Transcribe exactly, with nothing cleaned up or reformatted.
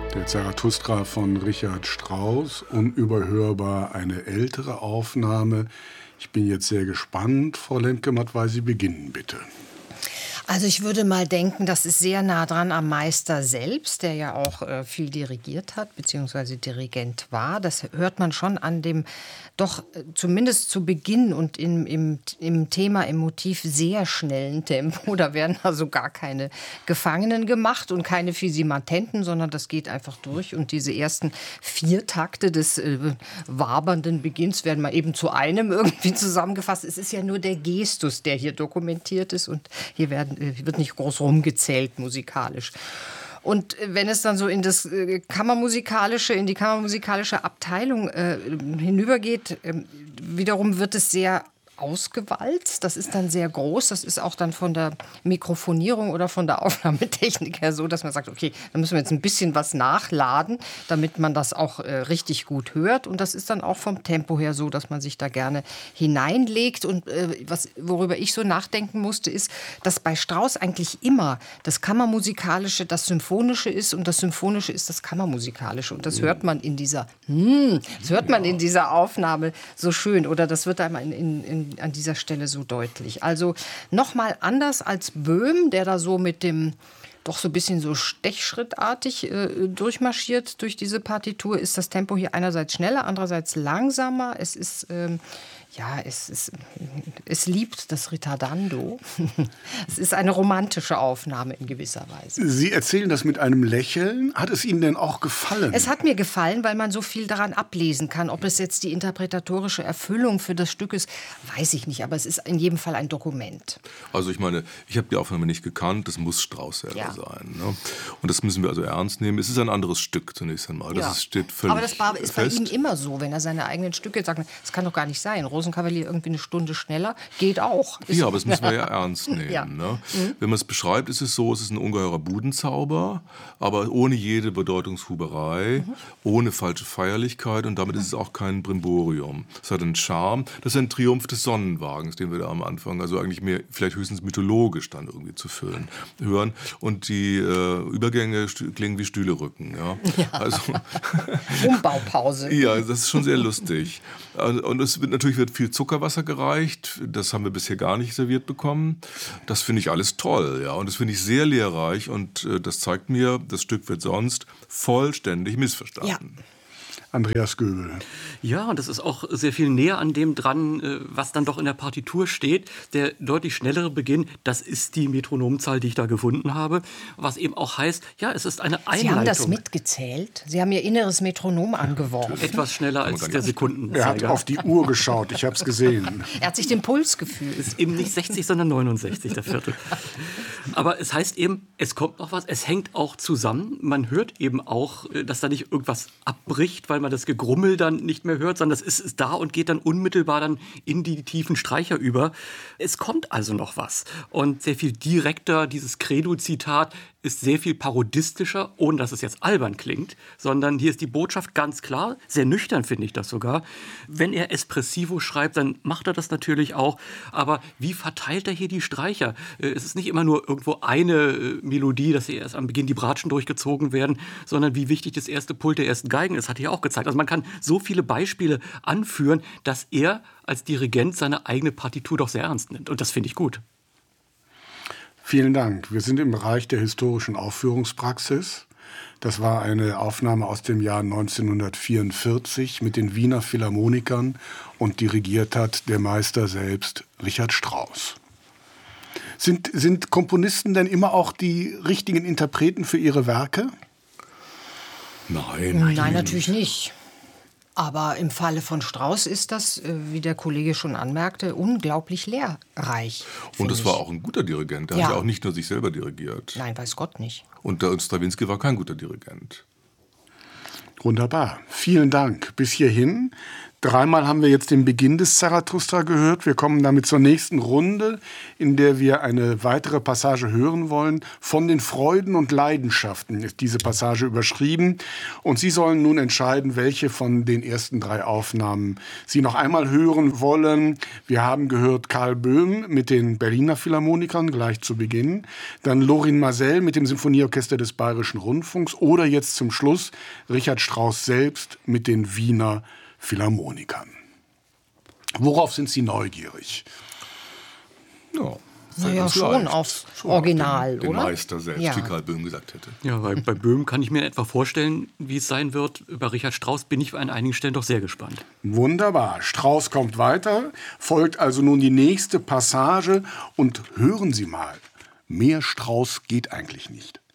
Der Zarathustra von Richard Strauss, unüberhörbar eine ältere Aufnahme. Ich bin jetzt sehr gespannt. Frau Lemke-Matt, weil Sie beginnen, bitte. Also ich würde mal denken, das ist sehr nah dran am Meister selbst, der ja auch äh, viel dirigiert hat, beziehungsweise Dirigent war. Das hört man schon an dem doch äh, zumindest zu Beginn und in, im, im Thema, im Motiv sehr schnellen Tempo. Da werden also gar keine Gefangenen gemacht und keine Fisimatenten, sondern das geht einfach durch. Und diese ersten vier Takte des äh, wabernden Beginns werden mal eben zu einem irgendwie zusammengefasst. Es ist ja nur der Gestus, der hier dokumentiert ist, und hier werden wird nicht groß rumgezählt musikalisch. Und wenn es dann so in das kammermusikalische, in die kammermusikalische Abteilung äh, hinübergeht, äh, wiederum wird es sehr ausgewalzt. Das ist dann sehr groß. Das ist auch dann von der Mikrofonierung oder von der Aufnahmetechnik her so, dass man sagt, okay, da müssen wir jetzt ein bisschen was nachladen, damit man das auch äh, richtig gut hört. Und das ist dann auch vom Tempo her so, dass man sich da gerne hineinlegt. Und äh, was, worüber ich so nachdenken musste, ist, dass bei Strauss eigentlich immer das Kammermusikalische das Symphonische ist und das Symphonische ist das Kammermusikalische. Und das hört man in dieser, hm, das hört man in dieser Aufnahme so schön. Oder das wird einmal in, in, in an dieser Stelle so deutlich. Also noch mal anders als Böhm, der da so mit dem doch so ein bisschen so stechschrittartig äh, durchmarschiert durch diese Partitur, ist das Tempo hier einerseits schneller, andererseits langsamer. Es ist ähm, ja, es, ist, es liebt das Ritardando. Es ist eine romantische Aufnahme in gewisser Weise. Sie erzählen das mit einem Lächeln. Hat es Ihnen denn auch gefallen? Es hat mir gefallen, weil man so viel daran ablesen kann. Ob es jetzt die interpretatorische Erfüllung für das Stück ist, weiß ich nicht. Aber es ist in jedem Fall ein Dokument. Also ich meine, ich habe die Aufnahme nicht gekannt. Das muss Strauss selber ja. sein. Ne? Und das müssen wir also ernst nehmen. Es ist ein anderes Stück zunächst einmal. Das ja. ist, steht völlig Aber das war, ist fest. bei ihm immer so, wenn er seine eigenen Stücke sagt. Das kann doch gar nicht sein. Rosenkavalier irgendwie eine Stunde schneller, geht auch. Ja, aber das müssen wir ja ernst nehmen. Ja. Ne? Mhm. Wenn man es beschreibt, ist es so, es ist ein ungeheurer Budenzauber, aber ohne jede Bedeutungshuberei, mhm. ohne falsche Feierlichkeit, und damit ist es auch kein Brimborium. Es hat einen Charme. Das ist ein Triumph des Sonnenwagens, den wir da am Anfang, also eigentlich mehr, vielleicht höchstens mythologisch dann irgendwie zu füllen, hören. Und die äh, Übergänge klingen wie Stühlerücken. Ja? Ja. Also, Umbaupause. Ja, das ist schon sehr lustig. Und es wird natürlich wird viel Zuckerwasser gereicht. Das haben wir bisher gar nicht serviert bekommen. Das finde ich alles toll, ja. Und das finde ich sehr lehrreich. Und äh, das zeigt mir, das Stück wird sonst vollständig missverstanden. Ja. Andreas Göbel. Ja, und das ist auch sehr viel näher an dem dran, was dann doch in der Partitur steht. Der deutlich schnellere Beginn, das ist die Metronomzahl, die ich da gefunden habe. Was eben auch heißt, ja, es ist eine Einleitung. Sie haben das mitgezählt? Sie haben Ihr inneres Metronom angeworfen? Etwas schneller als der Sekundenzeiger. Er hat auf die Uhr geschaut, ich habe es gesehen. Er hat sich den Puls gefühlt. Es ist eben nicht sechzig, sondern neunundsechzig, der Viertel. Aber es heißt eben, es kommt noch was, es hängt auch zusammen. Man hört eben auch, dass da nicht irgendwas abbricht, weil man das Gegrummel dann nicht mehr hört, sondern das ist, ist da und geht dann unmittelbar dann in die tiefen Streicher über. Es kommt also noch was. Und sehr viel direkter, dieses Credo-Zitat ist sehr viel parodistischer, ohne dass es jetzt albern klingt, sondern hier ist die Botschaft ganz klar, sehr nüchtern finde ich das sogar. Wenn er Espressivo schreibt, dann macht er das natürlich auch, aber wie verteilt er hier die Streicher? Es ist nicht immer nur irgendwo eine Melodie, dass hier erst am Beginn die Bratschen durchgezogen werden, sondern wie wichtig das erste Pult der ersten Geigen ist, hat er auch gezeigt. Also man kann so viele Beispiele anführen, dass er als Dirigent seine eigene Partitur doch sehr ernst nimmt, und das finde ich gut. Vielen Dank. Wir sind im Bereich der historischen Aufführungspraxis. Das war eine Aufnahme aus dem Jahr neunzehnhundertvierundvierzig mit den Wiener Philharmonikern, und dirigiert hat der Meister selbst, Richard Strauss. Sind, sind Komponisten denn immer auch die richtigen Interpreten für ihre Werke? Nein. Nein, natürlich nicht. Aber im Falle von Strauss ist das, wie der Kollege schon anmerkte, unglaublich lehrreich. Und es war auch ein guter Dirigent. Der ja. hat ja auch nicht nur sich selber dirigiert. Nein, weiß Gott nicht. Und der Strawinsky war kein guter Dirigent. Wunderbar. Vielen Dank bis hierhin. Dreimal haben wir jetzt den Beginn des Zarathustra gehört. Wir kommen damit zur nächsten Runde, in der wir eine weitere Passage hören wollen. Von den Freuden und Leidenschaften ist diese Passage überschrieben. Und Sie sollen nun entscheiden, welche von den ersten drei Aufnahmen Sie noch einmal hören wollen. Wir haben gehört Karl Böhm mit den Berliner Philharmonikern gleich zu Beginn. Dann Lorin Maazel mit dem Symphonieorchester des Bayerischen Rundfunks. Oder jetzt zum Schluss Richard Strauss selbst mit den Wiener Philharmonikern. Worauf sind Sie neugierig? Ja, Naja, ganz schon leicht. aufs Schon Original, den, den oder? Meister selbst, Ja. wie Karl Böhm gesagt hätte. Ja, bei, bei Böhm kann ich mir etwa vorstellen, wie es sein wird. Über Richard Strauss bin ich an einigen Stellen doch sehr gespannt. Wunderbar. Strauss kommt weiter, folgt also nun die nächste Passage und hören Sie mal, mehr Strauss geht eigentlich nicht.